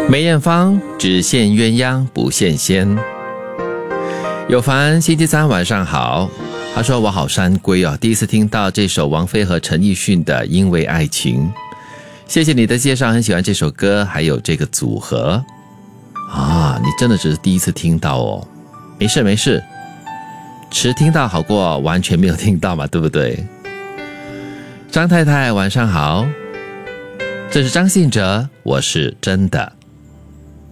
梅艳芳只羡鸳鸯不羡仙。有凡星期三晚上好，他说我好山龟哦，第一次听到这首王菲和陈奕迅的《因为爱情》，谢谢你的介绍，很喜欢这首歌还有这个组合啊，你真的只是第一次听到哦，没事没事，迟听到好过完全没有听到嘛，对不对？张太太晚上好，这是张信哲，我是真的。